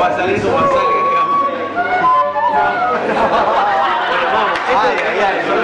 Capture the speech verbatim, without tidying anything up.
a salir como salga, digamos. Bueno, vamos. Ay, ay, ay.